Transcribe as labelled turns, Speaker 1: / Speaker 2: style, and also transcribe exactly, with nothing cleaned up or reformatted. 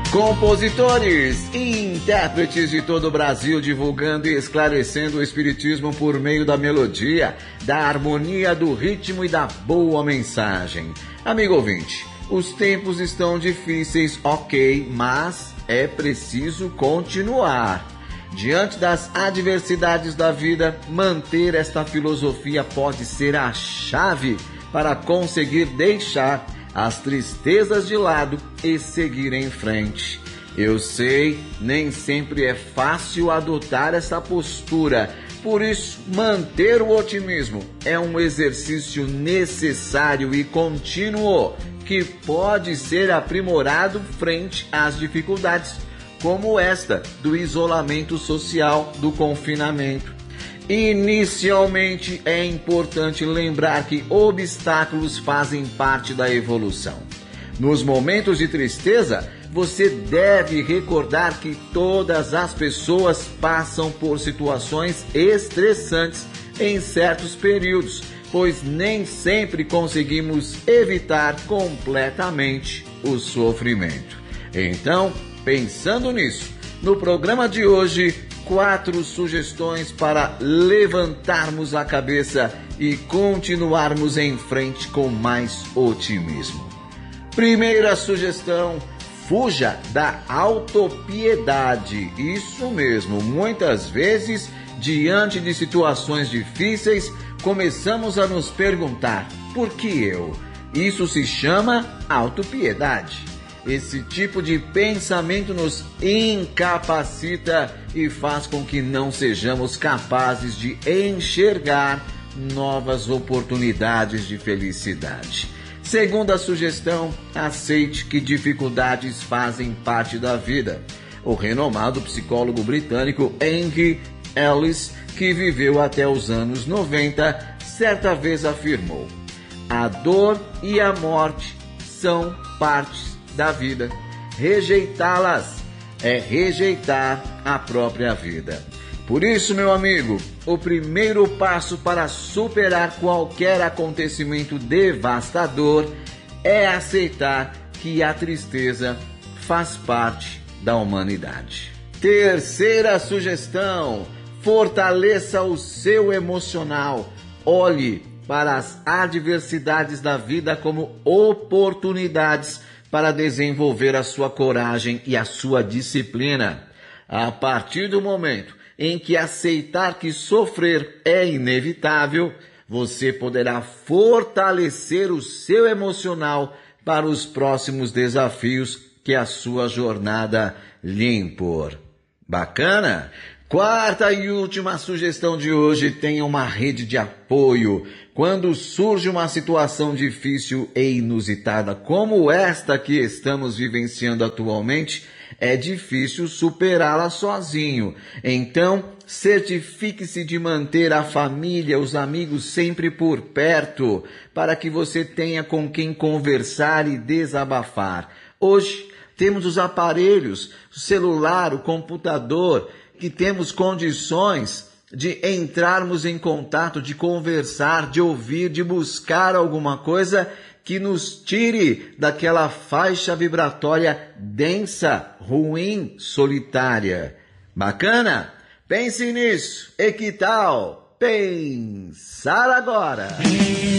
Speaker 1: Compositores e intérpretes de todo o Brasil divulgando e esclarecendo o espiritismo por meio da melodia, da harmonia, do ritmo e da boa mensagem. Amigo ouvinte, os tempos estão difíceis, ok, mas é preciso continuar. Diante das adversidades da vida, manter esta filosofia pode ser a chave para conseguir deixar as tristezas de lado e seguir em frente. Eu sei, nem sempre é fácil adotar essa postura, por isso manter o otimismo é um exercício necessário e contínuo que pode ser aprimorado frente às dificuldades, como esta do isolamento social, do confinamento. Inicialmente, é importante lembrar que obstáculos fazem parte da evolução. Nos momentos de tristeza, você deve recordar que todas as pessoas passam por situações estressantes em certos períodos, pois nem sempre conseguimos evitar completamente o sofrimento. Então, pensando nisso, no programa de hoje, quatro sugestões para levantarmos a cabeça e continuarmos em frente com mais otimismo. Primeira sugestão: fuja da autopiedade. Isso mesmo, muitas vezes, diante de situações difíceis, começamos a nos perguntar: por que eu? Isso se chama autopiedade. Esse tipo de pensamento nos incapacita e faz com que não sejamos capazes de enxergar novas oportunidades de felicidade. Segunda sugestão: aceite que dificuldades fazem parte da vida. O renomado psicólogo britânico Henry Ellis, que viveu até os anos noventa, certa vez afirmou: a dor e a morte são partes da vida. Rejeitá-las é rejeitar a própria vida. Por isso, meu amigo, o primeiro passo para superar qualquer acontecimento devastador é aceitar que a tristeza faz parte da humanidade. Terceira sugestão: fortaleça o seu emocional. Olhe para as adversidades da vida como oportunidades para desenvolver a sua coragem e a sua disciplina. A partir do momento em que aceitar que sofrer é inevitável, você poderá fortalecer o seu emocional para os próximos desafios que a sua jornada lhe impor. Bacana? Quarta e última sugestão de hoje: tenha uma rede de apoio. Quando surge uma situação difícil e inusitada como esta que estamos vivenciando atualmente, é difícil superá-la sozinho. Então, certifique-se de manter a família, os amigos sempre por perto, para que você tenha com quem conversar e desabafar. Hoje, temos os aparelhos, o celular, o computador, que temos condições de entrarmos em contato, de conversar, de ouvir, de buscar alguma coisa que nos tire daquela faixa vibratória densa, ruim, solitária. Bacana? Pense nisso. E que tal pensar agora?